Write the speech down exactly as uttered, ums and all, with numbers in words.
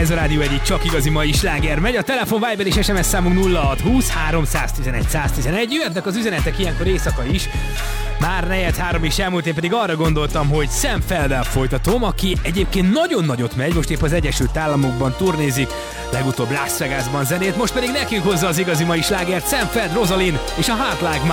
Ez a Rádió Egy csak igazi mai sláger. Megy a telefon, Viber és es em es számunk nulla hat húsz háromszáztizenegy száztizenegy. Jöhetnek az üzenetek ilyenkor éjszaka is. Már negyed három is elmúlt, én pedig arra gondoltam, hogy Sam Felddel folytatom, aki egyébként nagyon nagyot megy, most épp az Egyesült Államokban turnézik, legutóbb Las Vegasban zenét, most pedig nekünk hozza az igazi mai slágert Sam Feld, Rosalind és a Heart Like